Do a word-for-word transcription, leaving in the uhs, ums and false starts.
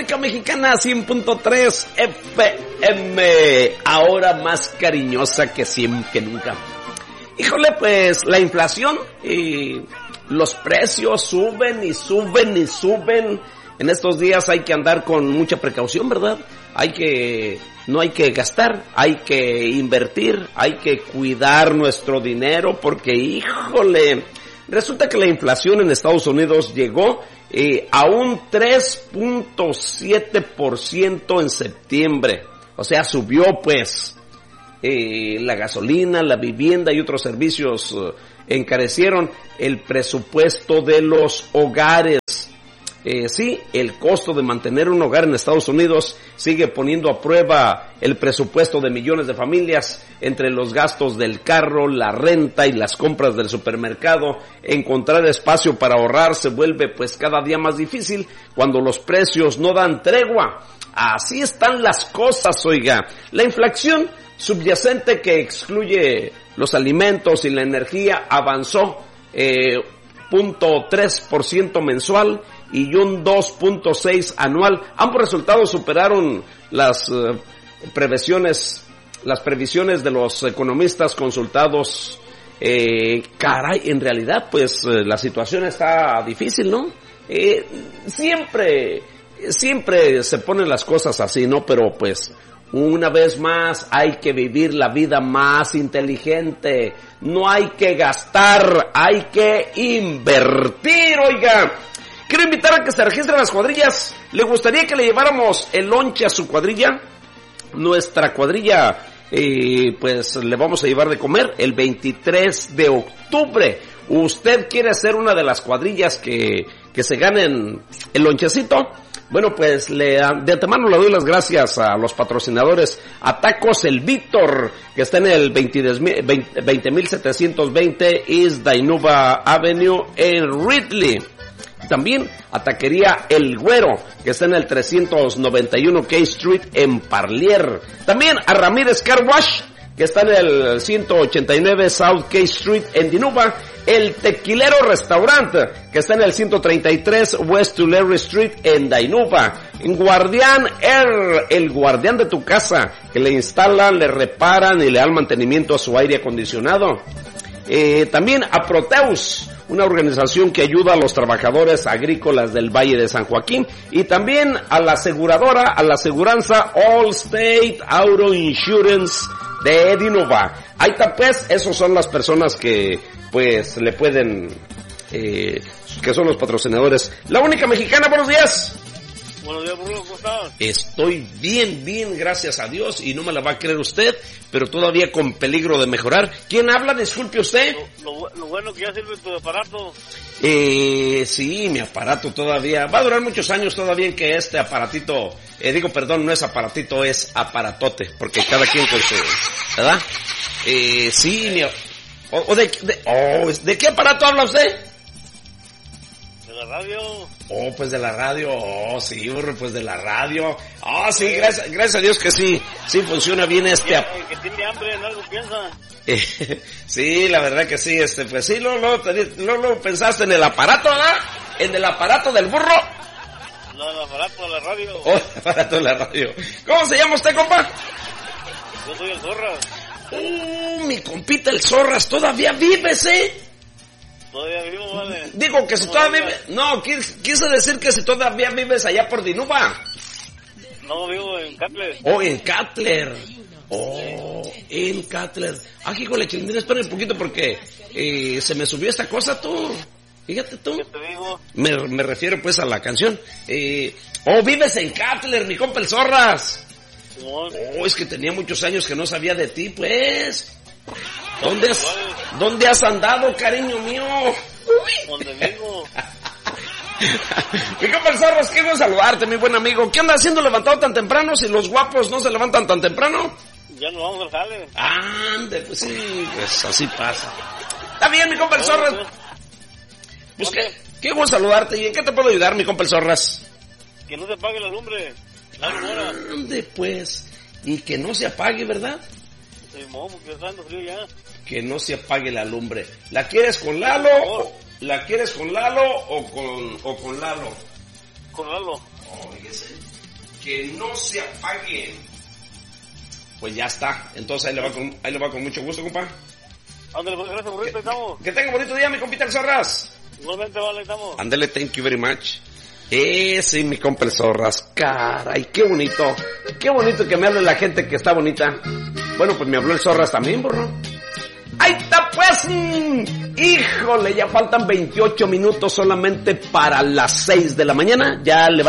única mexicana, cien punto tres F M, ahora más cariñosa que siempre, que nunca. Híjole, pues la inflación y los precios suben y suben y suben. En estos días hay que andar con mucha precaución, ¿verdad? Hay que, no hay que gastar, hay que invertir, hay que cuidar nuestro dinero porque, híjole, resulta que la inflación en Estados Unidos llegó eh, a un tres punto siete por ciento en septiembre. O sea, subió pues eh, la gasolina, la vivienda y otros servicios eh, encarecieron el presupuesto de los hogares. Eh, sí, el costo de mantener un hogar en Estados Unidos sigue poniendo a prueba el presupuesto de millones de familias. Entre los gastos del carro, la renta y las compras del supermercado, encontrar espacio para ahorrar se vuelve pues cada día más difícil cuando los precios no dan tregua. Así están las cosas, oiga. La inflación subyacente que excluye los alimentos y la energía avanzó eh, cero punto tres por ciento mensual y un dos punto seis por ciento anual. Ambos resultados superaron las uh, previsiones, las previsiones de los economistas consultados. Eh, caray, en realidad, pues eh, la situación está difícil, ¿no? Eh, siempre, siempre se ponen las cosas así, ¿no? Pero pues, una vez más, hay que vivir la vida más inteligente. No hay que gastar, hay que invertir, oiga. Quiero invitar a que se registren las cuadrillas. ¿Le gustaría que le lleváramos el lonche a su cuadrilla? Nuestra cuadrilla, eh, pues le vamos a llevar de comer el veintitrés de octubre. ¿Usted quiere ser una de las cuadrillas que, que se ganen el lonchecito? Bueno, pues le, de antemano le doy las gracias a los patrocinadores, a Tacos El Víctor, que está en el veinte mil setecientos veinte East Dinuba Avenue en Ridley. También a Taquería El Güero, que está en el trescientos noventa y uno K Street en Parlier. También a Ramírez Car Wash, que está en el ciento ochenta y nueve South K Street en Dinuba. El Tequilero Restaurant, que está en el ciento treinta y tres West Tulare Street en Dinuba. En Guardián Air, el guardián de tu casa, que le instalan, le reparan y le dan mantenimiento a su aire acondicionado. Eh, también a Proteus, una organización que ayuda a los trabajadores agrícolas del Valle de San Joaquín, y también a la aseguradora, a la aseguranza Allstate Auto Insurance de Dinuba. Ahí está pues, esos son las personas que pues le pueden, eh, que son los patrocinadores. La única mexicana, buenos días. Buenos días, Bruno, ¿cómo estás? Estoy bien, bien, gracias a Dios, y no me la va a creer usted, pero todavía con peligro de mejorar. ¿Quién habla? Disculpe usted. Lo, lo, lo bueno que ya sirve tu aparato. Eh, sí, mi aparato todavía, va a durar muchos años todavía en que este aparatito, eh, digo, perdón, no es aparatito, es aparatote, porque cada quien con su, ¿verdad? Eh, sí, mi, o, o de, de, oh, ¿de qué aparato habla usted? De la radio. Oh, pues de la radio, oh, sí, pues de la radio. Oh, sí, gracias, gracias a Dios que sí, sí funciona bien este. El que tiene hambre en algo piensa. Eh, sí, la verdad que sí, este, pues sí, luego, luego, luego, luego pensaste en el aparato, ¿verdad? En el aparato del burro. No, el aparato de la radio. Oh, el aparato de la radio. ¿Cómo se llama usted, compa? Yo soy el Zorras. Uh, mi compita el Zorras, todavía vives, ¿eh? Todavía vivo, vale. Digo que si todavía vives, no, quise decir que si todavía vives allá por Dinuba. No, vivo en Catler. Oh, en Catler. Oh, en Catler. Ah, híjole, Chilindrín, espera un poquito porque eh, se me subió esta cosa, tú. Fíjate tú. ¿Qué te digo? Me, me refiero pues a la canción. Eh, oh, vives en Catler, mi compa el Zorras. Simón. Oh, es que tenía muchos años que no sabía de ti, pues. ¿Dónde has, ¿Dónde has andado, cariño mío? ¿Dónde vivo? Mi compa el Zorras, qué bueno saludarte, mi buen amigo. ¿Qué anda haciendo levantado tan temprano si los guapos no se levantan tan temprano? Ya nos vamos al jale. Ande, pues sí, pues así pasa. Está bien, mi compa el Zorras. Pues qué, qué bueno saludarte. ¿Y en qué te puedo ayudar, mi compa el Zorras? Que no se apague la lumbre. Ande, pues. Y que no se apague, ¿verdad? Sí, mo, porque está dando frío ya. Que no se apague la lumbre. ¿La quieres con Lalo? O, ¿La quieres con Lalo o con, o con Lalo? con Lalo. Oh, fíjese. Que no se apague. Pues ya está. Entonces ahí le va con, ahí le va con mucho gusto, compa. Ándale, pues gracias, burrito, ahí estamos. Que tenga bonito día, mi compita el Zorras. Igualmente, vale, ahí estamos. Ándale, thank you very much. Ese, mi compa el Zorras. Caray, qué bonito. Qué bonito que me hable la gente que está bonita. Bueno, pues me habló el Zorras también, burro. ¡Ahí está, pues! Híjole, ya faltan veintiocho minutos solamente para las seis de la mañana. Ya le va